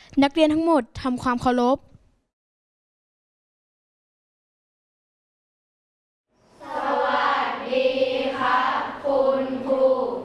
นักเรียนทั้งหมดทำความเคารพสวัสดีครับคุณครู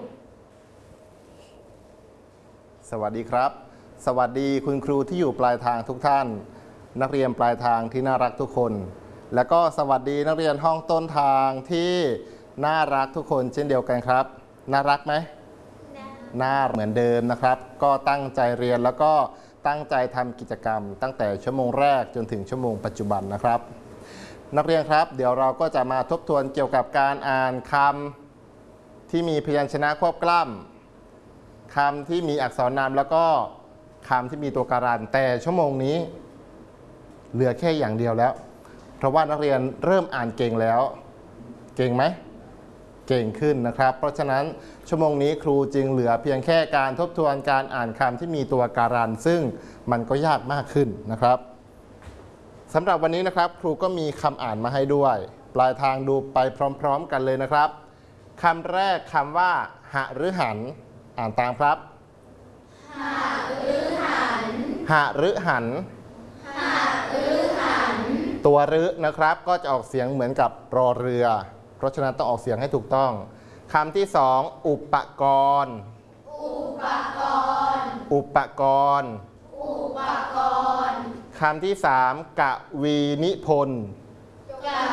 สวัสดีครับสวัสดีคุณครูที่อยู่ปลายทางทุกท่านนักเรียนปลายทางที่น่ารักทุกคนและก็สวัสดีนักเรียนห้องต้นทางที่น่ารักทุกคนเช่นเดียวกันครับน่ารักไหมน่าเหมือนเดิมนะครับก็ตั้งใจเรียนแล้วก็ตั้งใจทำกิจกรรมตั้งแต่ชั่วโมงแรกจนถึงชั่วโมงปัจจุบันนะครับนักเรียนครับเดี๋ยวเราก็จะมาทบทวนเกี่ยวกับการอ่านคำที่มีพยัญชนะควบกล้ำคำที่มีอักษรนามแล้วก็คำที่มีตัวการันแต่ชั่วโมงนี้เหลือแค่อย่างเดียวแล้วเพราะว่านักเรียนเริ่มอ่านเก่งแล้วเก่งไหมเก่งขึ้นนะครับเพราะฉะนั้นชั่วโมงนี้ครูจึงเหลือเพียงแค่การทบทวนการอ่านคำที่มีตัวการันซึ่งมันก็ยากมากขึ้นนะครับสำหรับวันนี้นะครับครูก็มีคำอ่านมาให้ด้วยปลายทางดูไปพร้อมๆกันเลยนะครับคำแรกคำว่าหฤหันอ่านตามครับหฤหันหฤหันหฤหันตัวฤนะครับก็จะออกเสียงเหมือนกับรอเรือเพราะฉะนั้นต้องออกเสียงให้ถูกต้องคำที่สองอุปกรณ์อุปกรณ์อุปกรณ์อุปกรณ์คำที่สามกวีนิพนธ์